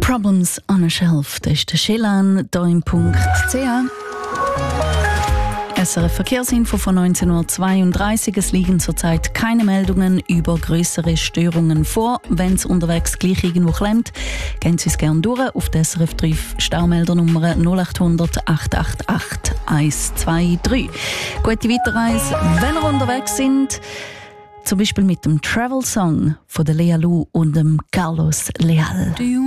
Problems on a Shelf, das ist der Shelan hier im Punkt.ch. SRF Verkehrsinfo von 19.32 Uhr. Es liegen zurzeit keine Meldungen über grössere Störungen vor. Wenn es unterwegs gleich irgendwo klemmt, gehen Sie es gerne durch auf der SRF 3 Staumeldernummer 0800 888 123. Gute Weiterreise, wenn ihr unterwegs sind. Zum Beispiel mit dem Travel Song von der Lea Lu und dem Carlos Leal.